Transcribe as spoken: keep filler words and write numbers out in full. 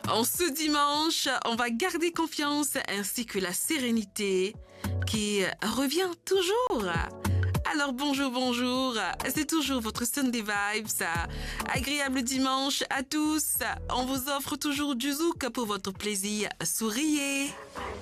En ce dimanche, on va garder confiance ainsi que la sérénité qui revient toujours. Alors bonjour, bonjour, c'est toujours votre Sunday Vibes. Agréable dimanche à tous. On vous offre toujours du zouk pour votre plaisir. Souriez.